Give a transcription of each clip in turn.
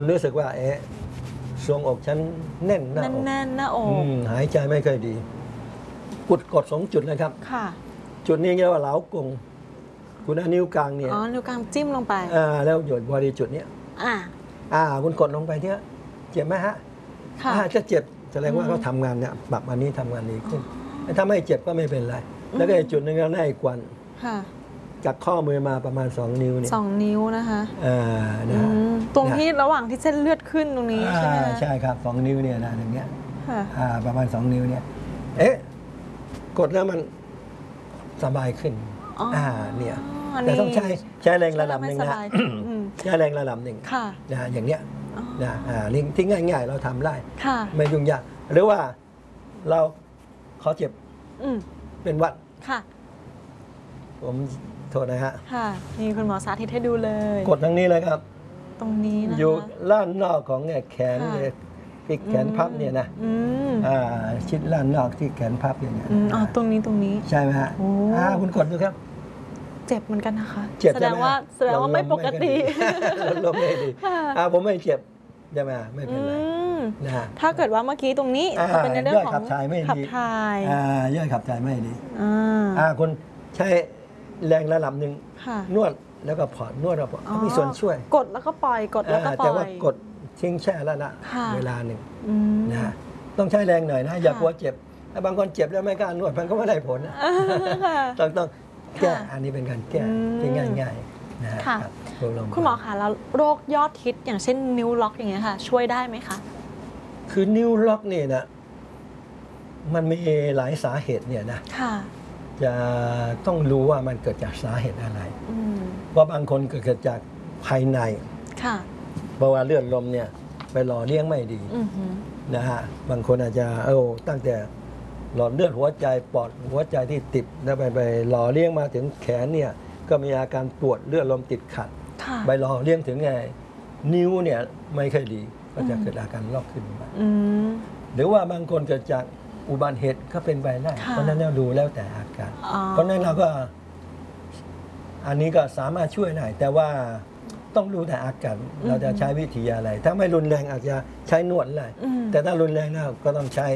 รู้สึกว่าทรวงอกฉันแน่นหน้าอกแน่นหน้าอกหายใจไม่ค่อยดีกด2 จุดนะครับค่ะจุดนี้เรียกว่าเหลากงคุณนิ้วกลางเนี่ยนิ้วกลางจิ้มลงไปแล้วหยดบริจุดเนี้ยคุณกดลงไปเนี้ยเจ็บไหมฮะถ้าเจ็บแสดงว่าเขาทำงานเนี่ยปรับอันนี้ทำงานดีขึ้นถ้าไม่เจ็บก็ไม่เป็นไรแล้วก็อีกจุดหนึ่งก็ได้กวนจากข้อมือมาประมาณ2 นิ้วเนี่ย 2 นิ้วนะคะตรงที่ระหว่างที่เส้นเลือดขึ้นตรงนี้ใช่ไหมใช่ครับ2 นิ้วเนี่ยนะอย่างเงี้ยประมาณ2 นิ้วเนี่ยกดแล้วมันสบายขึ้นเนี่ยแต่ต้องใช้แรงระดับหนึ่งนะใช้แรงระดับหนึ่งนะอย่างเนี้ยนะที่ง่ายๆเราทำได้ไม่ยุ่งยากหรือว่าเราเขาเจ็บเป็นหวัดผมโทษนะฮะนี่คุณหมอสาธิตให้ดูเลยกดทางนี้เลยครับตรงนี้นะอยู่ล่านนอกของแขนที่แขนพับเนี่ยนะชิดล่านนอกที่แขนพับอย่างเงี้ยตรงนี้ใช่ไหมฮะคุณกดดูครับเจ็บเหมือนกันนะคะแสดงว่าไม่ปกติลมไม่ดีผมไม่เจ็บใช่ไหมไม่เป็นไรนะถ้าเกิดว่าเมื่อกี้ตรงนี้จะเป็นในเรื่องของขับถ่ายย่อยขับถ่ายไม่ดีคุณใช้แรงระดับหนึ่งนวดแล้วก็ผ่อนนวดแล้วผ่อนมีส่วนช่วยกดแล้วก็ปล่อยกดแล้วก็ปล่อยแต่ว่ากดทิ้งแช่แล้วนะเวลาหนึ่งนะต้องใช้แรงหน่อยนะอย่ากลัวเจ็บถ้าบางคนเจ็บแล้วไม่กล้านวดมันก็ไม่ได้ผลนะต้องแก้อันนี้เป็นการแก้ที่ง่ายๆนะคุณหมอคะแล้วโรคยอดฮิตอย่างเช่นนิ้วล็อกอย่างเงี้ยค่ะช่วยได้ไหมคะคือนิ้วล็อกนี่นะมันมีหลายสาเหตุเนี่ยนะจะต้องรู้ว่ามันเกิดจากสาเหตุอะไรว่าบางคนเกิดจากภายในเพราะว่าเลือดลมเนี่ยไปหล่อเลี้ยงไม่ดีนะฮะบางคนอาจจะตั้งแต่หลอดเลือดหัวใจปอดหัวใจที่ติดแล้วไปหล่อเลี้ยงมาถึงแขนเนี่ยก็มีอาการปวดเลือดลมติดขัดไปหล่อเลี้ยงถึงนิ้วเนี่ยไม่ค่อยดีก็จะเกิดอาการลอกขึ้นมาหรือว่าบางคนเกิดจากอุบัติเหตุก็เป็นไปได้เพราะนั้นเราดูแล้วแต่อาการเพราะนั้นเราก็อันนี้ก็สามารถช่วยได้แต่ว่าต้องรู้แต่อาการเราจะใช้วิธีอะไรถ้าไม่รุนแรงอาจจะใช้นวดเลยแต่ถ้ารุนแรงนะก็ต้องใช้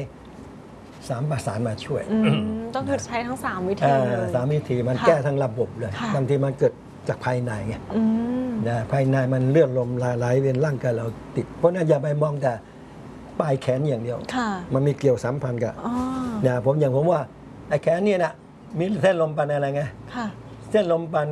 3 ประสานมาช่วยต้องคือใช้ทั้ง3 วิธีเลย 3 วิธีมันแก้ทั้งระบบเลยบางทีมันเกิดจากภายในไงภายในมันเลือดลมไหลเวียนร่างกายเราติดเพราะนั้นอย่าไปมองแต่ปลายแขนอย่างเดียวมันมีเกี่ยวสัมพันธ์กับผมว่าไอ้แขนเนี่ยนะมีเส้นลมปานอะไรไงเส้นลมปาน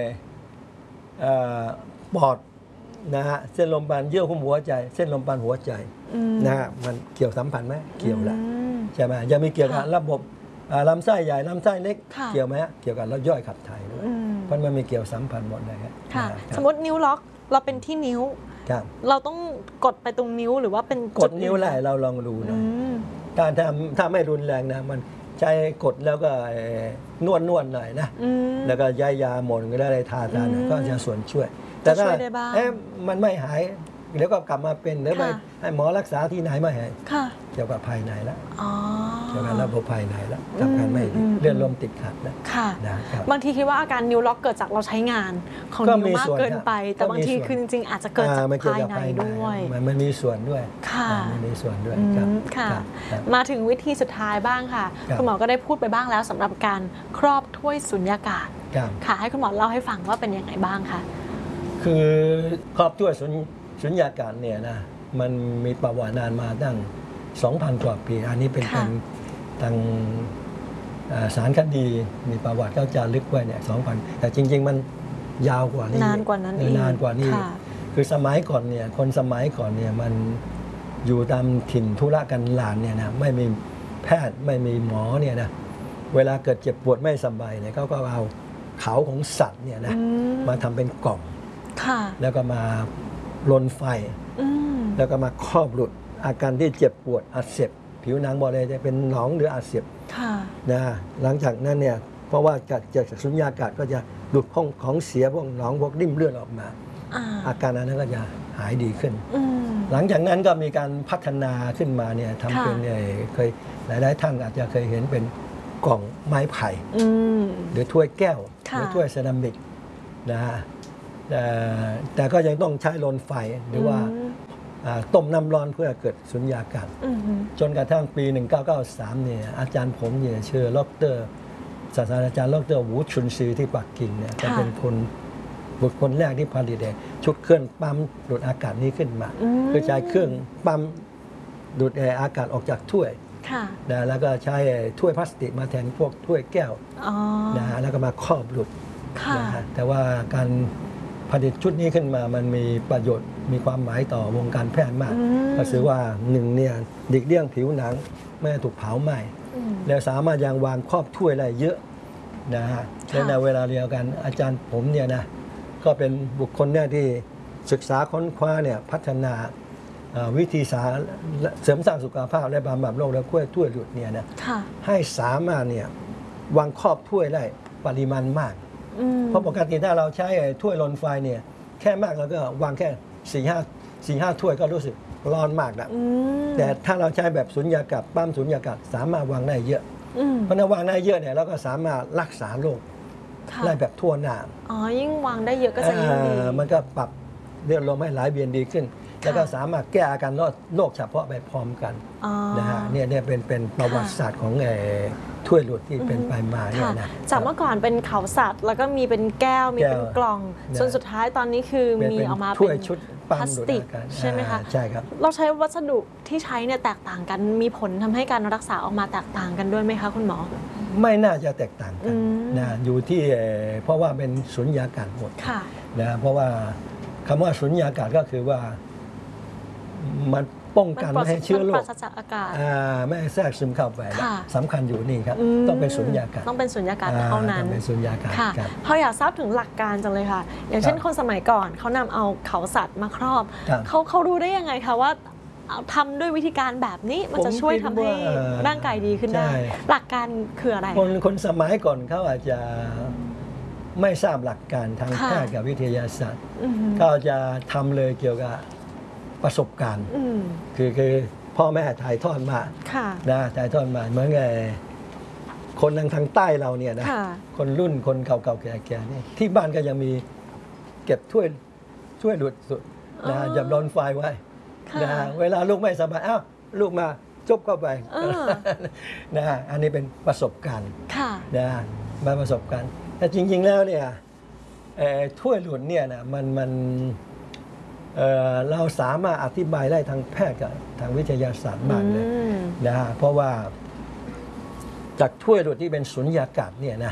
ปอดนะฮะเส้นลมปานเยื่อหุ้มหัวใจเส้นลมปานหัวใจนะฮะมันเกี่ยวสัมพันธ์ไหมเกี่ยวแหละใช่ไหมยังมีเกี่ยวกับระบบลำไส้ใหญ่ลำไส้เล็กเกี่ยวไหมเกี่ยวกับเราย่อยขับถ่ายด้วยเพราะมันมีเกี่ยวสัมพันธ์หมดเลยครับสมมตินิ้วล็อกเราเป็นที่นิ้วเราต้องกดไปตรงนิ้วหรือว่าเป็นกดนิ้วแหละเราลองดูนะถ้าไม่รุนแรงนะมันใช้กดแล้วก็นวดหน่อยนะแล้วก็ยาหม่นก็ได้ทาก็จะส่วนช่วยแต่ถ้ามันไม่หายเดี๋ยวก็กลับมาเป็นหรือไปให้หมอรักษาที่ไหนไม่หายเกี่ยวกับภายในแล้วเกี่ยวกับระบบภายในแล้วทำงานไม่ดีเลือดลมติดขัดแล้วบางทีคิดว่าอาการนิ้วล็อกเกิดจากเราใช้งานของนิ้วมากเกินไปแต่บางทีคือจริงๆอาจจะเกิดจากภายในด้วยมันมีส่วนด้วยมันมีส่วนด้วยค่ะมาถึงวิธีสุดท้ายบ้างค่ะคุณหมอก็ได้พูดไปบ้างแล้วสำหรับการครอบถ้วยสุญญากาศค่ะให้คุณหมอเล่าให้ฟังว่าเป็นยังไงบ้างคะคือครอบถ้วยสุญญากาศเนี่ยนะมันมีประวัตินานมาตั้ง 2,000 กว่าปีอันนี้เป็นทางสารคดีมีประวัติเขาจะลึกไว้เนี่ย 2,000 แต่จริงๆมันยาวกว่านี้นานกว่านั้นคือสมัยก่อนเนี่ยคนสมัยก่อนเนี่ยมันอยู่ตามถิ่นธุรกันดารเนี่ยนะไม่มีแพทย์ไม่มีหมอเนี่ยนะเวลาเกิดเจ็บปวดไม่สบายเนี่ยเขาก็เอาเขาของสัตว์เนี่ยนะมาทำเป็นกล่องแล้วก็มาลนไฟแล้วก็มาครอบหลุดอาการที่เจ็บปวดอักเสบผิวหนังบริเวณจะเป็นหนองหรืออักเสบนะหลังจากนั้นเนี่ยเพราะว่าจากสุญญากาศก็จะหลุดของเสียพวกหนองพวกริ่มเลือดออกมาอาการนั้นก็จะหายดีขึ้นหลังจากนั้นก็มีการพัฒนาขึ้นมาเนี่ยทำเป็นเคยหลายๆท่านอาจจะเคยเห็นเป็นกล่องไม้ไผ่หรือถ้วยแก้วหรือถ้วยเซรามิกนะฮะแต่ก็ยังต้องใช้ลนไฟหรือว่าต้มน้ำร้อนเพื่อเกิดสุญญากาศจนกระทั่งปี 1993 เนี่ยอาจารย์ผมเนี่ยชื่อดร.ศาสตราจารย์ดร.หูชุนซือที่ปักกิ่งเนี่ยจะเป็นบุคคลแรกที่ผลิตชุดเครื่องปั๊มดูดอากาศนี้ขึ้นมาคือใช้เครื่องปั๊มดูดอากาศออกจากถ้วยนะแล้วก็ใช้ถ้วยพลาสติกมาแทนพวกถ้วยแก้วนะฮะแล้วก็มาครอบหลุดนะฮะแต่ว่าการผลิตชุดนี้ขึ้นมามันมีประโยชน์มีความหมายต่อวงการแพทย์มากก็คือว่าหนึ่งเนี่ยหลีกเลี่ยงผิวหนังไม่ถูกเผาไหม้แล้วสามารถยังวางครอบถ้วยได้เยอะนะฮะและในเวลาเดียวกันอาจารย์ผมเนี่ยนะก็เป็นบุคคลเนี่ยที่ศึกษาค้นคว้าเนี่ยพัฒนาวิธีเสริมสร้างสุขภาพและบำบัดโรคและถ้วยหลุดเนี่ยนะให้สามารถเนี่ยวางครอบถ้วยได้ปริมาณมากเพราะปกติถ้าเราใช้ถ้วยลนไฟเนี่ยแค่มากแล้วก็วางแค่4-5ถ้วยก็รู้สึกร้อนมากแล้วแต่ถ้าเราใช้แบบสุญญากาศปั๊มสุญญากาศสามารถวางได้เยอะเพราะถ้าวางได้เยอะเนี่ยเราก็สามารถรักษาโรคได้แบบทั่วหน้ายิ่งวางได้เยอะก็จะยิ่งดีมันก็ปรับเลือดลมให้ไหลเวียนดีขึ้นแล้วก็สามารถแก้อาการโรคเฉพาะไปพร้อมกันนะฮะเนี่ยเป็นประวัติศาสตร์ของถ้วยหลุดที่เป็นไปมาเนี่ยนะจากเมื่อก่อนเป็นเขาสัตว์แล้วก็มีเป็นแก้วมีเป็นกล่องจนสุดท้ายตอนนี้คือมีออกมาเป็นชุดพลาสติกใช่ไหมคะใช่ครับเราใช้วัสดุที่ใช้เนี่ยแตกต่างกันมีผลทำให้การรักษาออกมาแตกต่างกันด้วยไหมคะคุณหมอไม่น่าจะแตกต่างกันนะอยู่ที่เพราะว่าเป็นสุญญากาศหมดนะเพราะว่าคำว่าสุญญากาศก็คือว่ามันป้องกันไม่ให้เชื้อโรคไม่ให้แทรกซึมเข้าไปสำคัญอยู่นี่ครับต้องเป็นสุญญากาศต้องเป็นสุญญากาศเท่านั้นต้องเป็นสุญญากาศเขาอยากทราบถึงหลักการจังเลยค่ะอย่างเช่นคนสมัยก่อนเขานำเอาเขาสัตว์มาครอบเขารู้ได้ยังไงคะว่าทำด้วยวิธีการแบบนี้มันจะช่วยทำให้ร่างกายดีขึ้นได้หลักการคืออะไรคนสมัยก่อนเขาอาจจะไม่ทราบหลักการทางแพทย์กับวิทยาศาสตร์เขาจะทำเลยเกี่ยวกับประสบการณ์คือพ่อแม่ถ่ายทอดมานะถ่ายทอดมาเหมือนไงคนทางใต้เราเนี่ยนะคนรุ่นคนเก่าๆแก่ๆนี่ที่บ้านก็ยังมีเก็บถ้วยหลุดสุดนะจับร้อนไฟไว้นะเวลาลูกไม่สบายอ้าวลูกมาจบเข้าไปนะอันนี้เป็นประสบการณ์นะมาประสบการณ์แต่จริงๆแล้วเนี่ยถ้วยหลุดเนี่ยนะมันเราสามารถอธิบายได้ทางแพทย์กับทางวิทยาศาสตร์มากเลยนะเพราะว่าจากถ้วยหลุดที่เป็นสุญญากาศเนี่ยนะ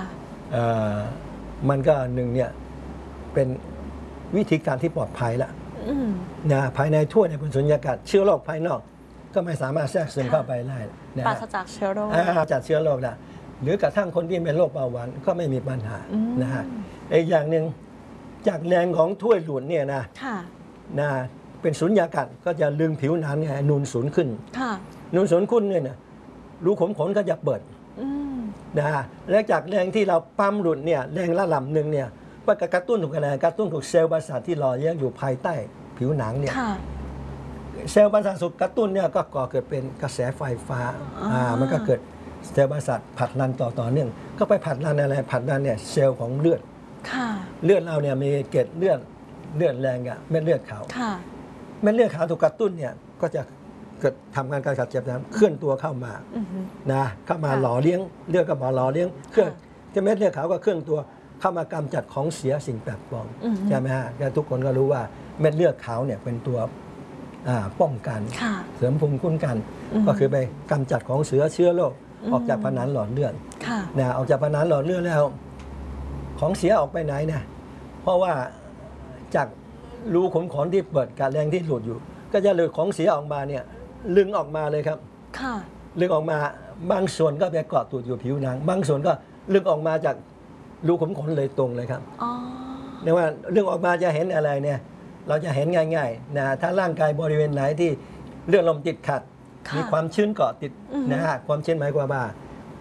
มันก็หนึ่งเนี่ยเป็นวิธีการที่ปลอดภัยละนะภายในถ้วยเนี่ยเป็นสุญญากาศเชื้อโรคภายนอกก็ไม่สามารถแทรกซึมเข้าไปได้ปราศจากเชื้อโรคจากเชื้อโรคนะหรือกระทั่งคนที่เป็นโรคเบาหวานก็ไม่มีปัญหานะฮะอีกอย่างหนึ่งจากแรงของถ้วยหลุดเนี่ยนะเป็นสุญญากาศก็จะดึงผิวหนังไงนูนสูงขึ้นนูนสูงขึ้นเนี่ยนะรูขุมขนก็จะเปิดนะและจากแรงที่เราปั๊มหลุดเนี่ยแรงระดับหนึ่งเนี่ยว่ากระตุ้นถูกอะไรกระตุ้นถูกเซลล์ประสาทที่หล่อเลี้ยงอยู่ภายใต้ผิวหนังเนี่ยเซลล์ประสาทสุกกระตุ้นเนี่ยก็ก่อเกิดเป็นกระแสไฟฟ้ามันก็เกิดเซลล์ประสาทผลักดันต่อเนื่องก็ไปผลักดันอะไรผลักดันเนี่ยเซลล์ของเลือดเราเนี่ยมีเกล็ดเลือดแรงอะเม็ดเลือดขาวเม็ดเลือดขาวถูกกระตุ้นเนี่ยก็จะเกิดทำงานการขับเจ็บเคลื่อนตัวเข้ามานะเข้ามาหล่อเลี้ยงเลือดก็มาหล่อเลี้ยงเคลื่อนเม็ดเลือดขาวก็เคลื่อนตัวเข้ามากำจัดของเสียสิ่งแปลกปลอมใช่ไหมฮะทุกคนก็รู้ว่าเม็ดเลือดขาวเนี่ยเป็นตัวป้องกันเสริมภูมิคุ้มกันก็คือไปกำจัดของเชื้อโรคออกจากผนังหลอดเลือดนะออกจากผนังหลอดเลือดแล้วของเสียออกไปไหนนะเพราะว่าจากรูขุมขนที่เปิดกับแรงที่หลุดอยู่ก็จะหลุดของเสียออกมาเนี่ยลึงออกมาเลยครับลึงออกมาบางส่วนก็ไปเกาะตูดอยู่ผิวหนังบางส่วนก็ลึงออกมาจากรูขุมขนเลยตรงเลยครับเนี่ยว่าลึงออกมาจะเห็นอะไรเนี่ยเราจะเห็นง่ายๆนะถ้าร่างกายบริเวณไหนที่เลือดลมติดขัดมีความชื้นเกาะติดนะฮะความชื้นหมายความว่า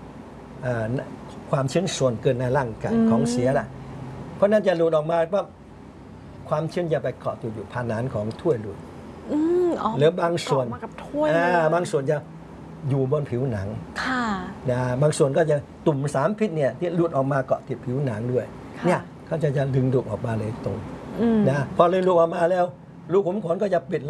ความชื้นส่วนเกินในร่างกายของเสียละเพราะนั้นจะหลุดออกมาว่าความชื้นจะไปเกาะอยู่ผนังของถ้วยหลุดหรือบางส่วนบางส่วนจะอยู่บนผิวหนังนะบางส่วนก็จะตุ่ม3 พิษเนี่ยที่หลุดออกมาเกาะติดผิวหนังด้วยเนี่ยเขาจะดึงดูดออกมาเลยตรงนะพอเลยหลุดออกมาแล้วรูขุมขนก็จะปิด